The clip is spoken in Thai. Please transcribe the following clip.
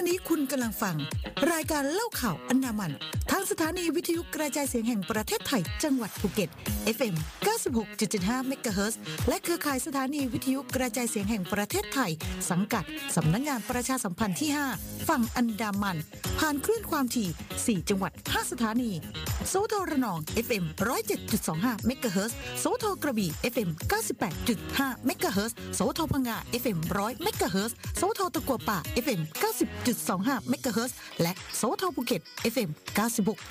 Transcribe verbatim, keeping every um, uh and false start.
ณะนี้คุณกำลังฟังรายการเล่าข่าวอันดามันทางสถานีวิทยุกระจายเสียงแห่งประเทศไทยจังหวัดภูเก็ต เอฟ เอ็ม เก้าสิบหกจุดเจ็ดห้า เมกะเฮิรตซ์และเครือข่ายสถานีวิทยุกระจายเสียงแห่งประเทศไทยสังกัดสำนักงานประชาสัมพันธ์ที่ห้าฝั่งอันดามันผ่านคลื่นความถี่สี่จังหวัดห้าสถานีโสธรระนอง เอฟ เอ็ม หนึ่งร้อยเจ็ดจุดสองห้า เมกะเฮิรตซ์โสธรกระบี่ เอฟ เอ็ม เก้าสิบแปดจุดห้า เมกะเฮิรตซ์โสธรพังงา เอฟ เอ็ม หนึ่งร้อย เมกะเฮิรตซ์โสธรตะกัวป่า เอฟ เอ็ม เก้าสิบจุดสองห้า เมกะเฮิรตซ์และโสธรภูเก็ต เอฟ เอ็ม เก้าสิบหก